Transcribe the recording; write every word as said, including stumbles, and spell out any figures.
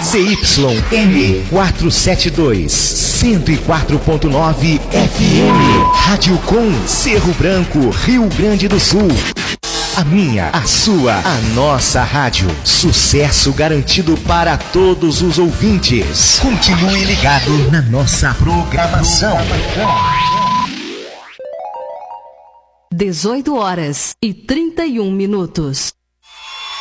Z Y M quatrocentos e setenta e dois, cento e quatro ponto nove F M. Rádio Com, Cerro Branco, Rio Grande do Sul. A minha, a sua, a nossa rádio. Sucesso garantido para todos os ouvintes. Continue ligado na nossa programação. dezoito horas e trinta e um minutos.